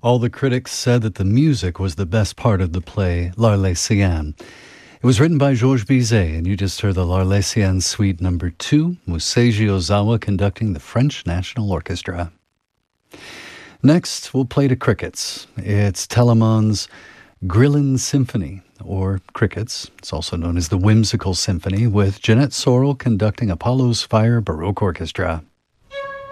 All the critics said that the music was the best part of the play L'Arlésienne. It was written by Georges Bizet, and you just heard the L'Arlésienne Suite No. 2, with Seiji Ozawa conducting the French National Orchestra. Next, we'll play to crickets. It's Telemann's Grillen Symphony, or Crickets. It's also known as the Whimsical Symphony, with Jeanette Sorrell conducting Apollo's Fire Baroque Orchestra.